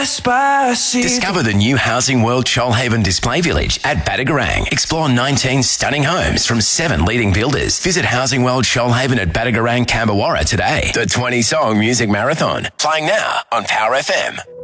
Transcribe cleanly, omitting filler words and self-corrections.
Despacito. Discover the new Housing World Shoalhaven Display Village at Badagarang. Explore 19 stunning homes from 7 leading builders. Visit Housing World Shoalhaven at Badagarang, Camberwarra today. The 20-song music marathon, playing now on Power FM.